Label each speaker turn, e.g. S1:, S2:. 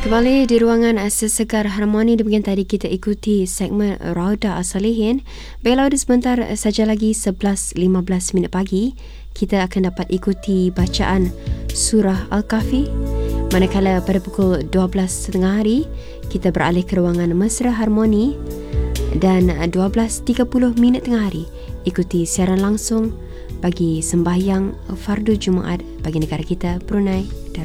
S1: Kembali di ruangan Sesekar Harmoni. Demikian tadi kita ikuti segmen Rauda As-Salihin. Baiklah, sebentar saja lagi 11.15 minit pagi, kita akan dapat ikuti bacaan Surah Al-Kahfi. Manakala pada pukul 12.30 hari, kita beralih ke ruangan Mesra Harmoni. Dan 12.30 minit tengah hari, ikuti siaran langsung bagi sembahyang Fardu Jumaat bagi negara kita Brunei Darussalam.